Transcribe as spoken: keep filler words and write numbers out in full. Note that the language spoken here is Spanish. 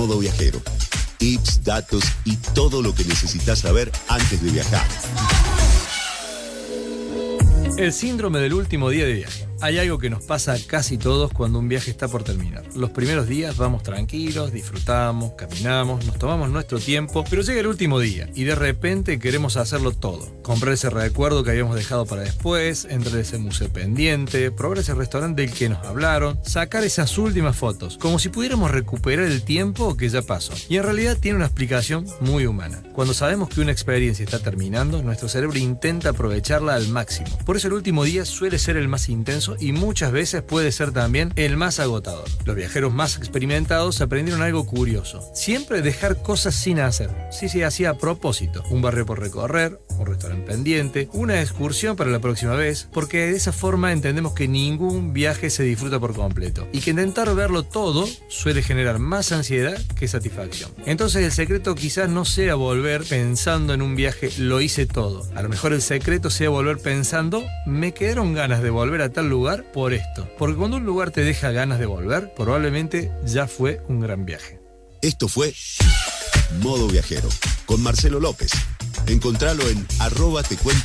Modo Viajero. Tips, datos y todo lo que necesitas saber antes de viajar. El síndrome del último día de viaje. Hay algo que nos pasa a casi todos cuando un viaje está por terminar. Los primeros días vamos tranquilos, disfrutamos, caminamos, nos tomamos nuestro tiempo, pero llega el último día y de repente queremos hacerlo todo. Comprar ese recuerdo que habíamos dejado para después, entrar a ese museo pendiente, probar ese restaurante del que nos hablaron, sacar esas últimas fotos, como si pudiéramos recuperar el tiempo que ya pasó. Y en realidad tiene una explicación muy humana. Cuando sabemos que una experiencia está terminando, nuestro cerebro intenta aprovecharla al máximo. Por eso el último día suele ser el más intenso y muchas veces puede ser también el más agotador. Los viajeros más experimentados aprendieron algo curioso: siempre dejar cosas sin hacer. Sí, sí, hacía a propósito. Un barrio por recorrer, un restaurante pendiente, una excursión para la próxima vez, porque de esa forma entendemos que ningún viaje se disfruta por completo y que intentar verlo todo suele generar más ansiedad que satisfacción. Entonces el secreto quizás no sea volver pensando en un viaje lo hice todo. A lo mejor el secreto sea volver pensando me quedaron ganas de volver a tal lugar por esto. Porque cuando un lugar te deja ganas de volver, probablemente ya fue un gran viaje. Esto fue Modo Viajero con Marcelo López. Encontralo en arroba te cuento